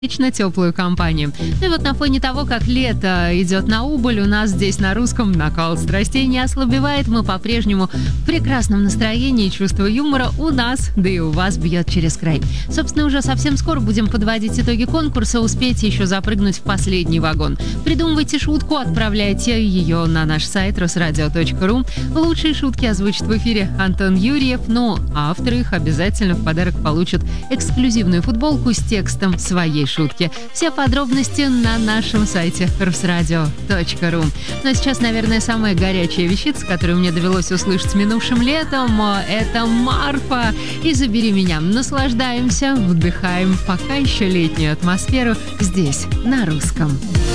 Вечно теплую компанию. Ну и вот на фоне того, как лето идет на убыль, у нас здесь на русском накал страстей не ослабевает. Мы по-прежнему в прекрасном настроении, чувство юмора у нас, да и у вас бьет через край. Собственно, уже совсем скоро будем подводить итоги конкурса. Успейте еще запрыгнуть в последний вагон. Придумывайте шутку, отправляйте ее на наш сайт rosradio.ru. Лучшие шутки озвучит в эфире Антон Юрьев, но авторы их обязательно в подарок получат эксклюзивную футболку с текстом своей шутки. Все подробности на нашем сайте rosradio.ru. Ну а сейчас, наверное, самая горячая вещица, которую мне довелось услышать минувшим летом, это Марфа и «Забери меня». Наслаждаемся, вдыхаем пока еще летнюю атмосферу здесь, на русском.